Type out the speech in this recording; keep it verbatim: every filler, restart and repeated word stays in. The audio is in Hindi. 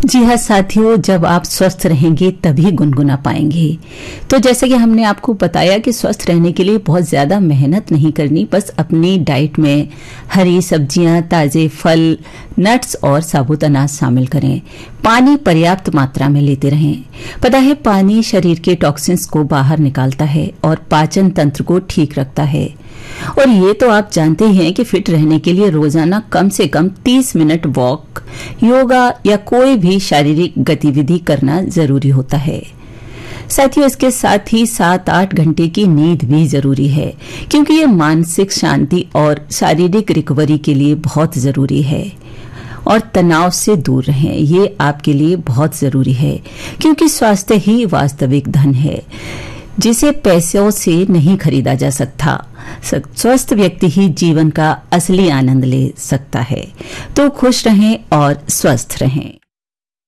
जी हाँ साथियों, जब आप स्वस्थ रहेंगे तभी गुनगुना पाएंगे। तो जैसे कि हमने आपको बताया कि स्वस्थ रहने के लिए बहुत ज़्यादा मेहनत नहीं करनी, बस अपनी डाइट में हरी सब्जियां, ताज़े फल, नट्स और साबुत अनाज शामिल करें। पानी पर्याप्त मात्रा में लेते रहें। पता है, पानी शरीर के टॉक्सिन्स को बाहर निकालता है और पाचन तंत्र को ठीक रखता है। और ये तो आप जानते ही हैं कि फिट रहने के लिए रोजाना कम से कम तीस मिनट वॉक, योगा या कोई भी शारीरिक गतिविधि करना जरूरी होता है। साथियों, इसके साथ ही सात आठ घंटे की नींद भी जरूरी है, क्योंकि ये मानसिक शांति और शारीरिक रिकवरी के लिए बहुत जरूरी है। और तनाव से दूर रहें, ये आपके लिए बहुत जरूरी है, क्योंकि स्वास्थ्य ही वास्तविक धन है जिसे पैसों से नहीं खरीदा जा सकता। स्वस्थ व्यक्ति ही जीवन का असली आनंद ले सकता है। तो खुश रहें और स्वस्थ रहें।